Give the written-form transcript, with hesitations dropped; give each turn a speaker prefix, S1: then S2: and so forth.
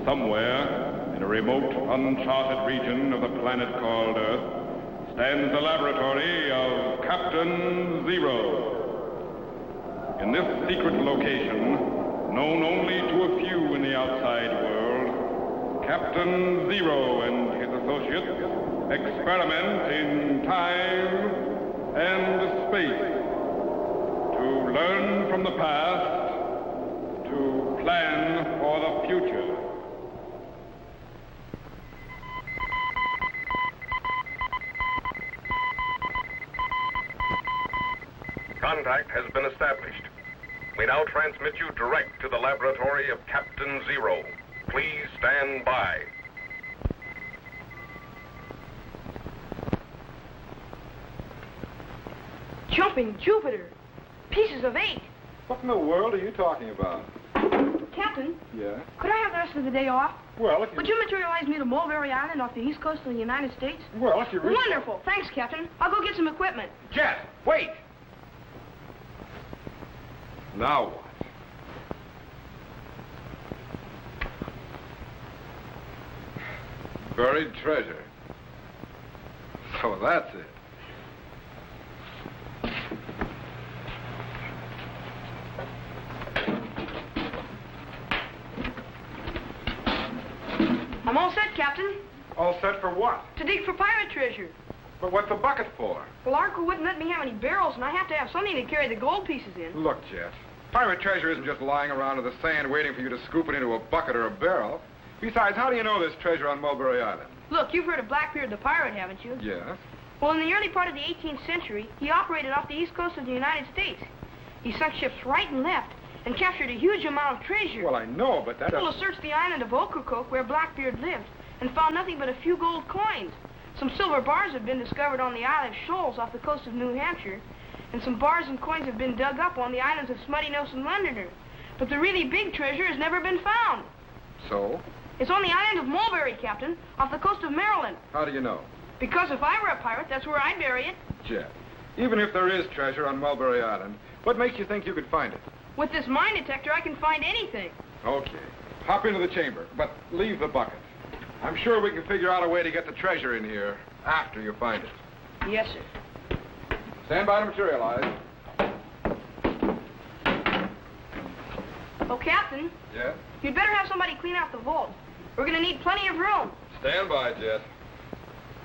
S1: Somewhere, in a remote, uncharted region of the planet called Earth, stands the laboratory of Captain Zero. In this secret location, known only to a few in the outside world, Captain Zero and his associates experiment in time and space to learn from the past, to plan for the future.
S2: Contact has been established. We now transmit you direct to the laboratory of Captain Zero. Please stand by.
S3: Jumping Jupiter! Pieces of 8!
S4: What in the world are you talking about?
S3: Captain?
S4: Yeah?
S3: Could I have the rest of the day off?
S4: Well, if you...
S3: Would you materialize me to Mulberry Island off the east coast of the United States?
S4: Well, if you really...
S3: Wonderful! Thanks, Captain. I'll go get some equipment.
S4: Jet, wait! Now what? Buried treasure. So that's it.
S3: I'm all set, Captain.
S4: All set for what?
S3: To dig for pirate treasure.
S4: But what's the bucket for?
S3: Well, our crew wouldn't let me have any barrels, and I have to have something to carry the gold pieces in.
S4: Look, Jet, pirate treasure isn't just lying around in the sand waiting for you to scoop it into a bucket or a barrel. Besides, how do you know there's treasure on Mulberry Island?
S3: Look, you've heard of Blackbeard the pirate, haven't you?
S4: Yes.
S3: Well, in the early part of the 18th century, he operated off the east coast of the United States. He sunk ships right and left and captured a huge amount of treasure.
S4: Well, I know, but that...
S3: People searched the island of Ocracoke, where Blackbeard lived, and found nothing but a few gold coins. Some silver bars have been discovered on the Isle of Shoals off the coast of New Hampshire, and some bars and coins have been dug up on the islands of Smutty Nose and Londoner. But the really big treasure has never been found.
S4: So?
S3: It's on the island of Mulberry, Captain, off the coast of Maryland.
S4: How do you know?
S3: Because if I were a pirate, that's where I'd bury it.
S4: Jet, even if there is treasure on Mulberry Island, what makes you think you could find it?
S3: With this mine detector, I can find anything.
S4: Okay. Hop into the chamber, but leave the bucket. I'm sure we can figure out a way to get the treasure in here after you find it.
S3: Yes, sir.
S4: Stand by to materialize.
S3: Oh, Captain.
S4: Yeah?
S3: You'd better have somebody clean out the vault. We're going to need plenty of room.
S4: Stand by, Jet.